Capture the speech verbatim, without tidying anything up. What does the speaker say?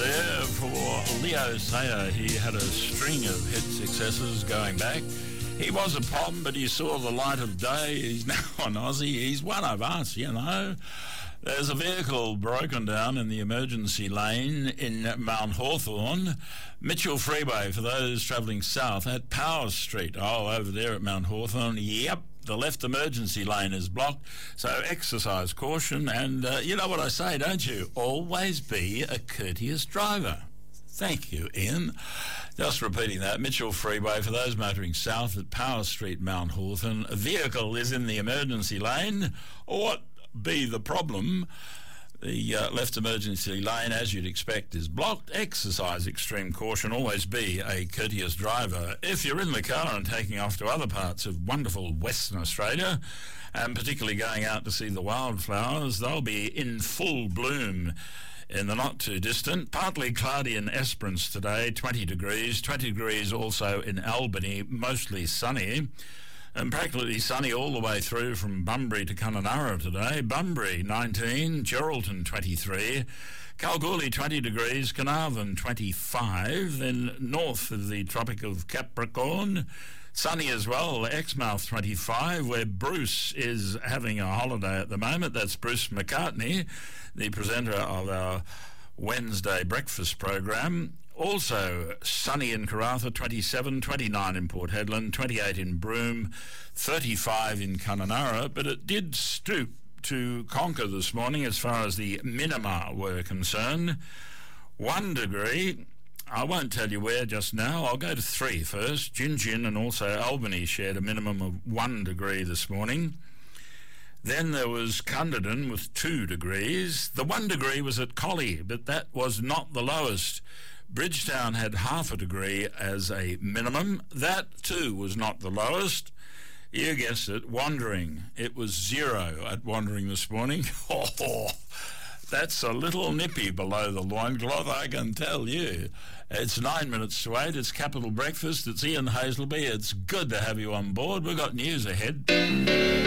there for Leo Sayer. He had a string of hit successes going back. He was a pop, but he saw the light of day. He's now an Aussie. He's one of us, you know. There's a vehicle broken down in the emergency lane in Mount Hawthorn. Mitchell Freeway, for those travelling south, at Power Street. Oh, over there at Mount Hawthorn. Yep, the left emergency lane is blocked. So exercise caution. And uh, you know what I say, don't you? Always be a courteous driver. Thank you, Ian. Just repeating that. Mitchell Freeway, for those motoring south at Power Street, Mount Hawthorn. A vehicle is in the emergency lane. What be the problem? The uh, left emergency lane, as you'd expect, is blocked. Exercise extreme caution. Always be a courteous driver. If you're in the car and taking off to other parts of wonderful Western Australia, and particularly going out to see the wildflowers, they'll be in full bloom in the not-too-distant. Partly cloudy in Esperance today, twenty degrees. twenty degrees also in Albany, mostly sunny. And practically sunny all the way through from Bunbury to Kununurra today. Bunbury, nineteen. Geraldton, twenty-three. Kalgoorlie, twenty degrees. Carnarvon, twenty-five. Then north of the Tropic of Capricorn, sunny as well. Exmouth, twenty-five, where Bruce is having a holiday at the moment. That's Bruce McCartney, the presenter of our Wednesday breakfast program. Also sunny in Karratha, twenty-seven, twenty-nine in Port Hedland, twenty-eight in Broome, thirty-five in Kununurra, but it did stoop to conquer this morning as far as the minima were concerned. One degree, I won't tell you where just now, I'll go to three first. Gin and also Albany shared a minimum of one degree this morning. Then there was Cunderdin with two degrees. The one degree was at Collie, but that was not the lowest. Bridgetown had half a degree as a minimum. That, too, was not the lowest. You guessed it, Wandering. It was zero at Wandering this morning. Oh, that's a little nippy below the loincloth, I can tell you. It's nine minutes to eight. It's Capital Breakfast. It's Ian Hazelby. It's good to have you on board. We've got news ahead.